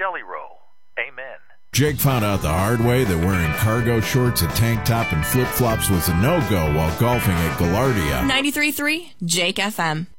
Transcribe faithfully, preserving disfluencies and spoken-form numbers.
jelly roll. Amen. Jake found out the hard way that wearing cargo shorts, a tank top, and flip-flops was a no-go while golfing at Gaillardia. ninety-three point three Jake F M.